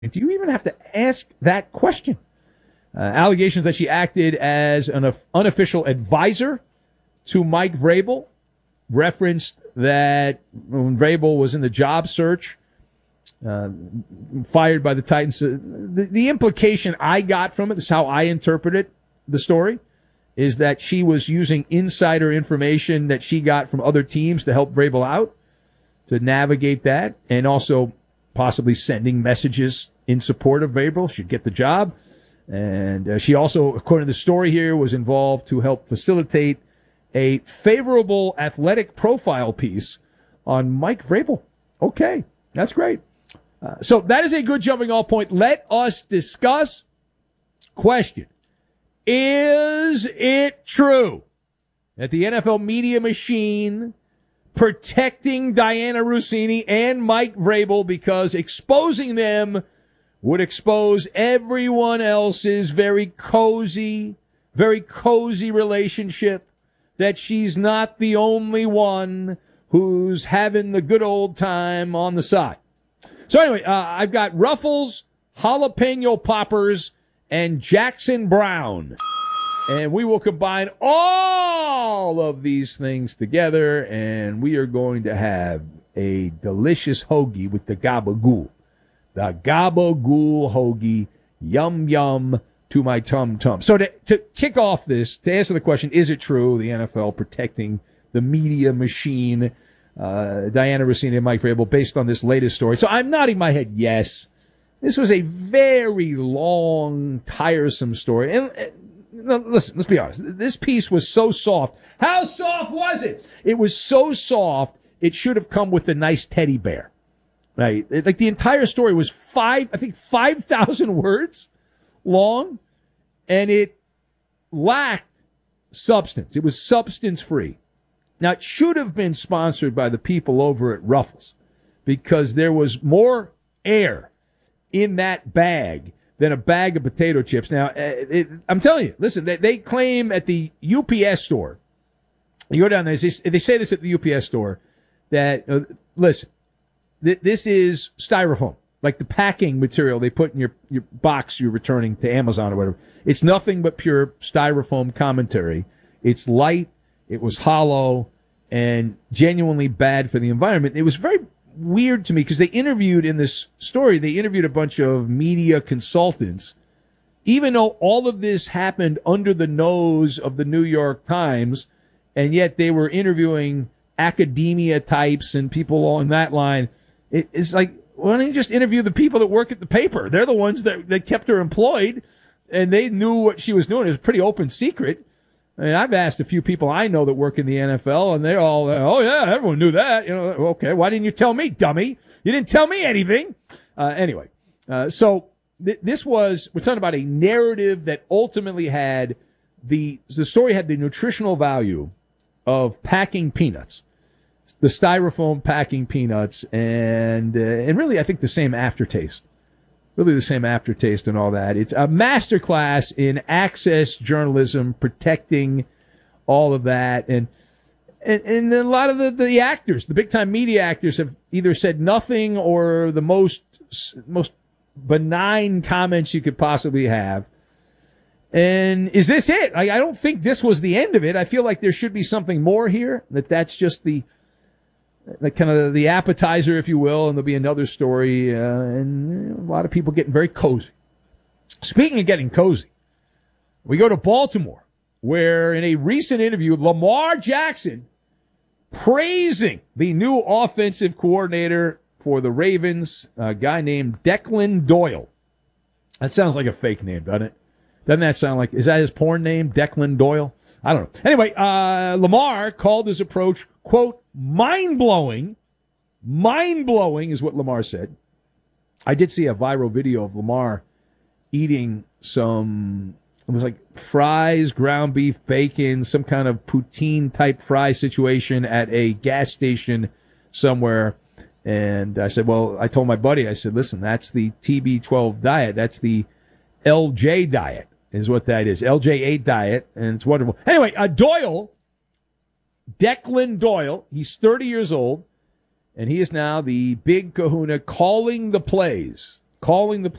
Do you even have to ask that question? Allegations that she acted as an unofficial advisor to Mike Vrabel, referenced that when Vrabel was in the job search, fired by the Titans. The implication I got from it, this is how I interpreted the story, is that she was using insider information that she got from other teams to help Vrabel out, to navigate that, and also possibly sending messages in support of Vrabel. She'd get the job. And she also, according to the story here, was involved to help facilitate a favorable athletic profile piece on Mike Vrabel. Okay, that's great. So that is a good jumping off point. Let us discuss. Question: is it true that the NFL media machine protecting Diana Russini and Mike Vrabel because exposing them would expose everyone else's very cozy relationship, that she's not the only one who's having the good old time on the side? So anyway, I've got Ruffles, Jalapeno Poppers, and Jackson Brown. And we will combine all of these things together, and we are going to have a delicious hoagie with the gabagool. The gabagool hoagie, yum, yum to my tum-tum. So to kick off this, to answer the question, is it true the NFL protecting the media machine, Diana Russini and Mike Vrabel, based on this latest story? So I'm nodding my head yes. This was a very long, tiresome story. And listen, let's be honest. This piece was so soft. How soft was it? It was so soft, it should have come with a nice teddy bear. Right? Like the entire story was 5,000 words long, and it lacked substance. It was substance free. Now, it should have been sponsored by the people over at Ruffles, because there was more air in that bag than a bag of potato chips. Now, I'm telling you, listen, they claim at the UPS store, you go down there, they say this at the UPS store, that, listen, this is styrofoam, like the packing material they put in your box you're returning to Amazon or whatever. It's nothing but pure styrofoam commentary. It's light, it was hollow, and genuinely bad for the environment. It was very weird to me because they interviewed a bunch of media consultants, even though all of this happened under the nose of the New York Times, and yet they were interviewing academia types and people along that line. It's like, why don't you just interview the people that work at the paper? They're the ones that kept her employed, and they knew what she was doing. It was a pretty open secret. I mean, I've asked a few people I know that work in the NFL, and they're all, oh yeah, everyone knew that. You know, okay, why didn't you tell me, dummy? You didn't tell me anything. Anyway, so this was, we're talking about a narrative that ultimately had the story had the nutritional value of packing peanuts. The styrofoam packing peanuts, and really, I think the same aftertaste. Really the same aftertaste and all that. It's a masterclass in access journalism, protecting all of that. And a lot of the actors, the big-time media actors, have either said nothing or the most benign comments you could possibly have. And is this it? I don't think this was the end of it. I feel like there should be something more here, that's just the kind of the appetizer, if you will, and there'll be another story, and a lot of people getting very cozy. Speaking of getting cozy, we go to Baltimore, where in a recent interview, Lamar Jackson praising the new offensive coordinator for the Ravens, a guy named Declan Doyle. That sounds like a fake name, doesn't it? Doesn't that sound like, is that his porn name, Declan Doyle? I don't know. Anyway, Lamar called his approach, quote, mind-blowing. Mind-blowing is what Lamar said. I did see a viral video of Lamar eating some, it was like fries, ground beef, bacon, some kind of poutine-type fry situation at a gas station somewhere. And I said, well, I told my buddy, I said, listen, that's the TB12 diet. That's the LJ diet is what that is. LJ8 diet, and it's wonderful. Anyway, Doyle, Declan Doyle, he's 30 years old, and he is now the big kahuna calling the plays calling the